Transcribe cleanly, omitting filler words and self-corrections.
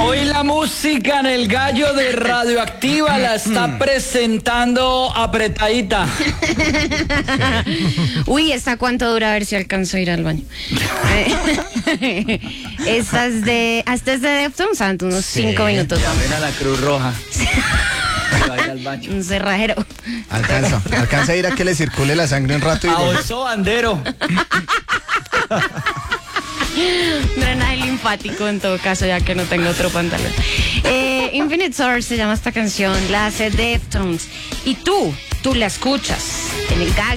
Hoy la música en el gallo de Radioactiva la está presentando apretadita. Uy, ¿esta cuánto dura? A ver si alcanzo a ir al baño. Esta es de Deftones, unos 5 minutos. Llamen a la Cruz Roja. Va a ir al baño. Un cerrajero. Alcanza a ir a que le circule la sangre un rato y A Oso Bandero. Drenaje linfático en todo caso, ya que no tengo otro pantalón. Infinite Source se llama esta canción, la hace Deftones. Y tú la escuchas en el gallo